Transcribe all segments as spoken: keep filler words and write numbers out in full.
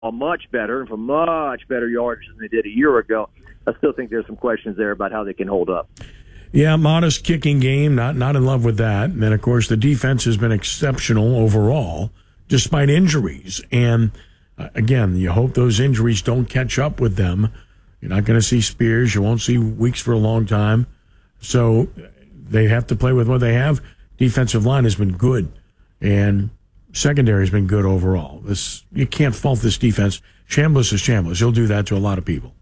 much better and for much better yardage than they did a year ago. I still think there's some questions there about how they can hold up. Yeah, modest kicking game, not not in love with that. And then, of course, the defense has been exceptional overall, despite injuries. And, uh, again, you hope those injuries don't catch up with them. You're not going to see Spears. You won't see Weeks for a long time. So they have to play with what they have. Defensive line has been good, and secondary has been good overall. This you can't fault this defense. Chambliss is Chambliss. He'll do that to a lot of people.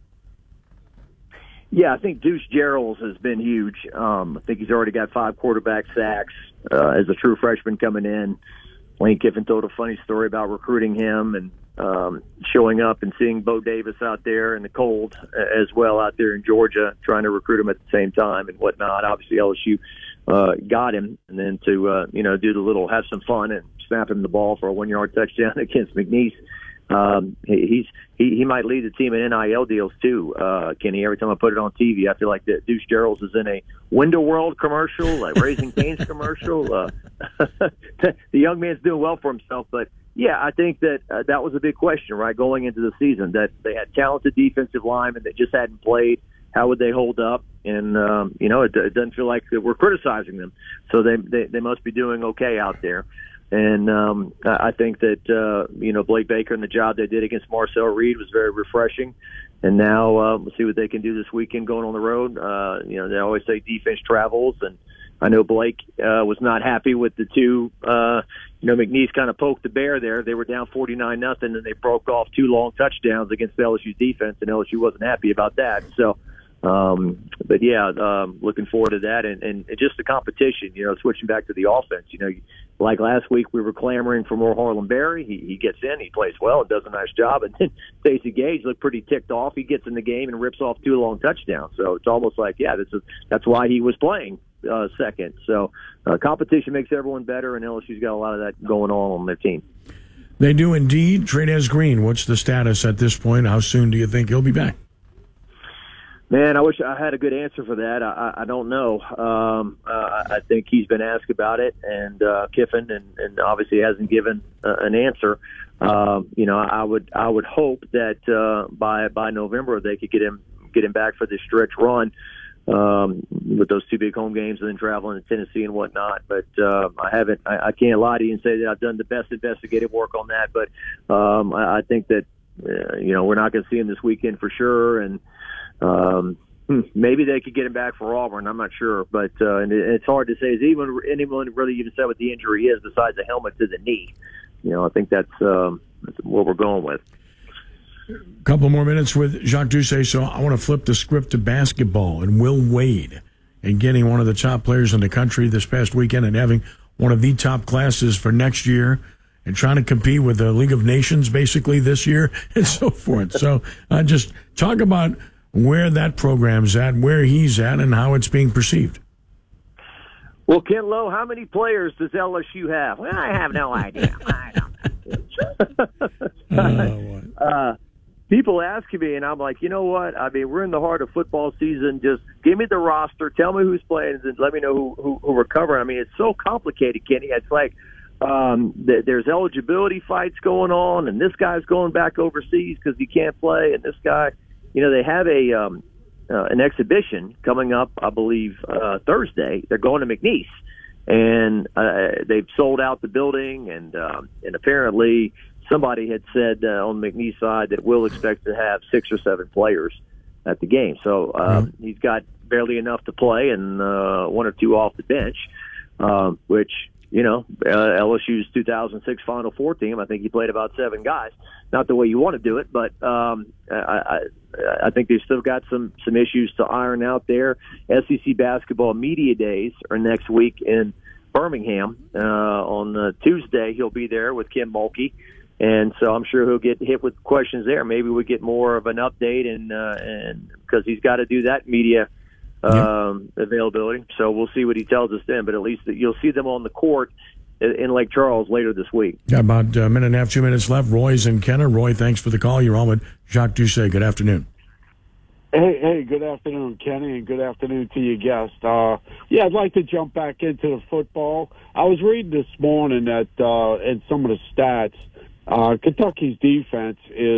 Yeah, I think Deuce Gerald's has been huge. Um, I think he's already got five quarterback sacks uh, as a true freshman coming in. Lane Kiffin told a funny story about recruiting him and um, showing up and seeing Bo Davis out there in the cold as well out there in Georgia, trying to recruit him at the same time and whatnot. Obviously, L S U uh, got him, and then to uh, you know do the little have some fun and snap him the ball for a one-yard touchdown against McNeese. Um, he, he's he, he might lead the team in N I L deals too, uh, Kenny. Every time I put it on T V, I feel like that Deuce Gerald's is in a Window World commercial, like Raising Cane's commercial. Uh, the young man's doing well for himself, but yeah, I think that uh, that was a big question, right, going into the season, that they had talented defensive linemen that just hadn't played. How would they hold up? And um, you know, it, it doesn't feel like that we're criticizing them, so they, they they must be doing okay out there. And um, I think that, uh, you know, Blake Baker and the job they did against Marcel Reed was very refreshing. And now uh, we'll see what they can do this weekend going on the road. Uh, you know, they always say defense travels. And I know Blake uh, was not happy with the two. Uh, you know, McNeese kind of poked the bear there. They were down forty-nine nothing, and they broke off two long touchdowns against the L S U defense, and L S U wasn't happy about that. So, Um, but yeah, um, looking forward to that, and, and just the competition. You know, switching back to the offense. You know, like last week we were clamoring for more Harlem Berry. He, he gets in, he plays well, and does a nice job. And then Stacey Gage looked pretty ticked off. He gets in the game and rips off two long touchdowns. So it's almost like, yeah, this is that's why he was playing uh, second. So uh, competition makes everyone better, and L S U's got a lot of that going on on their team. They do indeed. Trey'Nez Green, what's the status at this point? How soon do you think he'll be back? Man, I wish I had a good answer for that. I, I, I don't know. Um, uh, I think he's been asked about it, and uh, Kiffin, and, and obviously hasn't given uh, an answer. Um, you know, I would I would hope that uh, by by November they could get him get him back for this stretch run um, with those two big home games, and then traveling to Tennessee and whatnot. But uh, I haven't. I, I can't lie to you and say that I've done the best investigative work on that. But um, I, I think that uh, you know we're not going to see him this weekend for sure, and. Um, maybe they could get him back for Auburn. I'm not sure, but uh, and it's hard to say. Is even anyone really even said what the injury is besides a helmet to the knee? You know, I think that's, um, that's what we're going with. A couple more minutes with Jacques Doucet, so I want to flip the script to basketball and Will Wade and getting one of the top players in the country this past weekend and having one of the top classes for next year and trying to compete with the League of Nations basically this year and so forth. So uh, just talk about where that program's at, where he's at, and how it's being perceived. Well, Ken Lowe, how many players does L S U have? Well, I have no idea. I don't know. uh, uh, people ask me, and I'm like, you know what? I mean, we're in the heart of football season. Just give me the roster, tell me who's playing, and let me know who, who, who we're covering. I mean, it's so complicated, Kenny. It's like um, th- there's eligibility fights going on, and this guy's going back overseas because he can't play, and this guy – you know, they have a um, uh, an exhibition coming up, I believe, uh, Thursday. They're going to McNeese, and uh, they've sold out the building, and um, and apparently somebody had said uh, on the McNeese side that we'll expect to have six or seven players at the game. So um, mm-hmm. he's got barely enough to play, and uh, one or two off the bench, um, which, you know, uh, L S U's two thousand six Final Four team, I think he played about seven guys. Not the way you want to do it, but um, I, I, I think they've still got some, some issues to iron out there. S E C basketball media days are next week in Birmingham. Uh, on uh, Tuesday, he'll be there with Kim Mulkey, and so I'm sure he'll get hit with questions there. Maybe we get more of an update, and uh, and because he's got to do that media um, yep. availability. So we'll see what he tells us then. But at least you'll see them on the court in Lake Charles later this week. Got about a minute and a half, two minutes left. Roy's in Kenner. Roy, thanks for the call. You're on with Jacques Doucet. Good afternoon. Hey, hey, good afternoon, Kenny, and good afternoon to your guest. Uh, yeah, I'd like to jump back into the football. I was reading this morning that uh, in some of the stats, Uh, Kentucky's defense is